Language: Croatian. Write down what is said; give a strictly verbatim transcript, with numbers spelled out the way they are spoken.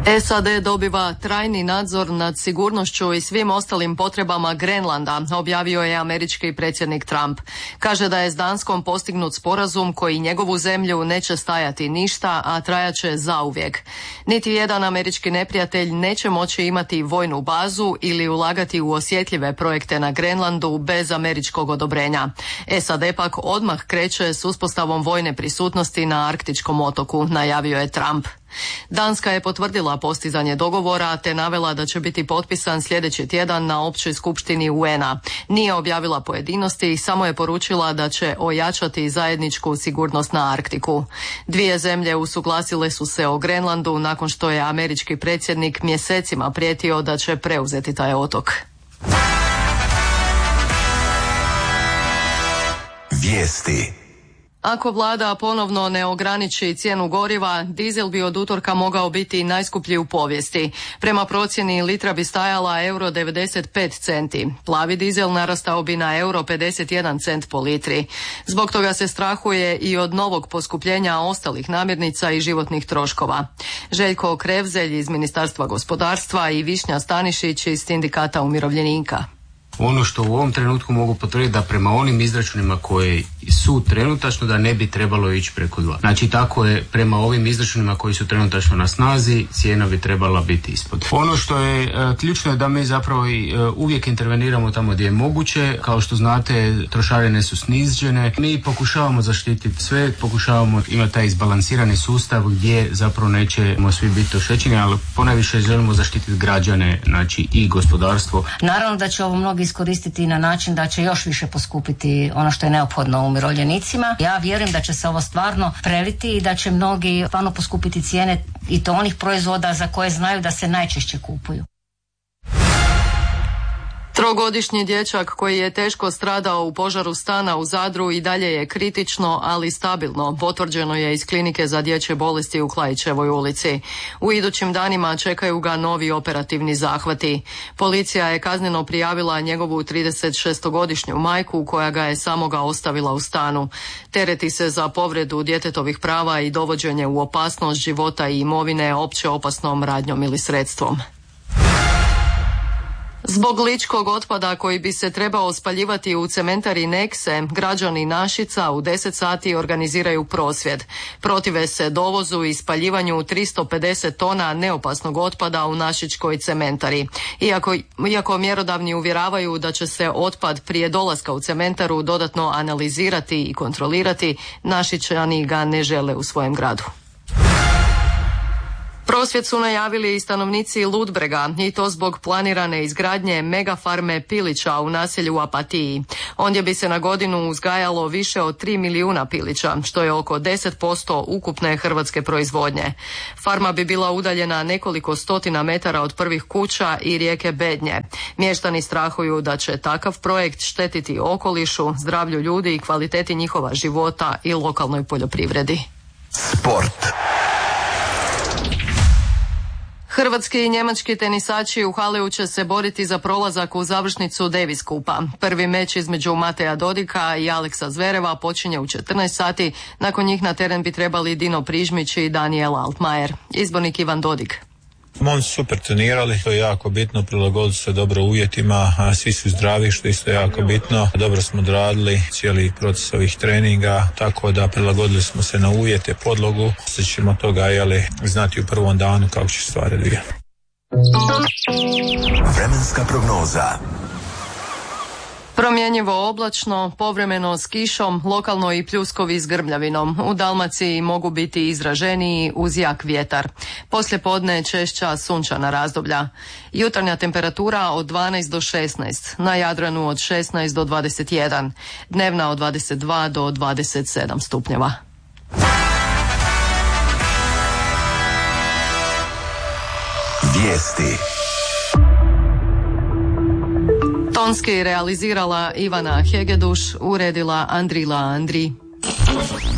S A D dobiva trajni nadzor nad sigurnošću i svim ostalim potrebama Grenlanda, objavio je američki predsjednik Trump. Kaže da je s Danskom postignut sporazum koji njegovu zemlju neće stajati ništa, a trajaće zauvijek. Niti jedan američki neprijatelj neće moći imati vojnu bazu ili ulagati u osjetljive projekte na Grenlandu bez američkog odobrenja. S A D pak odmah kreće s uspostavom vojne prisutnosti na arktičkom otoku, najavio je Trump. Danska je potvrdila postizanje dogovora te navela da će biti potpisan sljedeći tjedan na općoj skupštini U N A. Nije objavila pojedinosti, samo je poručila da će ojačati zajedničku sigurnost na Arktiku. Dvije zemlje usuglasile su se o Grenlandu nakon što je američki predsjednik mjesecima prijetio da će preuzeti taj otok. Vijesti. Ako vlada ponovno ne ograniči cijenu goriva, dizel bi od utorka mogao biti najskuplji u povijesti. Prema procjeni litra bi stajala euro devedeset pet centi. Plavi dizel narastao bi na euro pedeset jedan cent po litri. Zbog toga se strahuje i od novog poskupljenja ostalih namirnica i životnih troškova. Željko Krevzelj iz Ministarstva gospodarstva i Višnja Stanišić iz Sindikata umirovljenika. Ono što u ovom trenutku mogu potvrditi da prema onim izračunima koji su trenutačno da ne bi trebalo ići preko dva. Znači tako je prema ovim izračunima koji su trenutačno na snazi, cijena bi trebala biti ispod. Ono što je e, ključno je da mi zapravo i, e, uvijek interveniramo tamo gdje je moguće. Kao što znate, trošarine su snižene. Mi pokušavamo zaštititi sve, pokušavamo imati taj izbalansirani sustav gdje zapravo nećemo svi biti oštećeni, ali ponajviše želimo zaštititi građane, znači i gospodarstvo. Naravno da će ovo mnogi iskoristiti na način da će još više poskupiti ono što je neophodno umirovljenicima. Ja vjerujem da će se ovo stvarno preliti i da će mnogi stvarno poskupiti cijene i to onih proizvoda za koje znaju da se najčešće kupuju. Trogodišnji dječak koji je teško stradao u požaru stana u Zadru i dalje je kritično, ali stabilno, potvrđeno je iz klinike za dječje bolesti u Klaićevoj ulici. U idućim danima čekaju ga novi operativni zahvati. Policija je kazneno prijavila njegovu tridesetšestogodišnju majku koja ga je samoga ostavila u stanu. Tereti se za povredu djetetovih prava i dovođenje u opasnost života i imovine opće opasnom radnjom ili sredstvom. Zbog ličkog otpada koji bi se trebao spaljivati u cementari Nekse, građani Našica u deset sati organiziraju prosvjed. Protive se dovozu i spaljivanju tristo pedeset tona neopasnog otpada u našičkoj cementari. Iako, iako mjerodavni uvjeravaju da će se otpad prije dolaska u cementaru dodatno analizirati i kontrolirati, Našičani ga ne žele u svojem gradu. Prosvjed su najavili i stanovnici Ludbrega i to zbog planirane izgradnje megafarme pilića u naselju Apatiji. Ondje bi se na godinu uzgajalo više od tri milijuna pilića, što je oko deset posto ukupne hrvatske proizvodnje. Farma bi bila udaljena nekoliko stotina metara od prvih kuća i rijeke Bednje. Mještani strahuju da će takav projekt štetiti okolišu, zdravlju ljudi i kvaliteti njihova života i lokalnoj poljoprivredi. Sport. Hrvatski i njemački tenisači u Haleu će se boriti za prolazak u završnicu Davis Kupa. Prvi meč između Mateja Dodika i Aleksa Zvereva počinje u četrnaest sati. Nakon njih na teren bi trebali Dino Prižmić i Daniel Altmaier. Izbornik Ivan Dodig. Momci su super trenirali, to je jako bitno, prilagodili se dobro uvjetima, a svi su zdravi, što isto je jako bitno. Dobro smo odradili cijeli proces ovih treninga, tako da prilagodili smo se na uvjete, podlogu. Sve ćemo toga jeli, znati u prvom danu kako će stvari odvijati. Vremenska prognoza. Promjenjivo oblačno, povremeno s kišom, lokalno i pljuskovi s grmljavinom. U Dalmaciji mogu biti izraženiji uz jak vjetar. Poslije podne češća sunčana razdoblja. Jutarnja temperatura od dvanaest do šesnaest, na Jadranu od šesnaest do dvadeset jedan, dnevna od dvadeset dva do dvadeset sedam stupnjeva. Vijesti. Tonski realizirala Ivana Hegeduš, uredila Andrila Andri.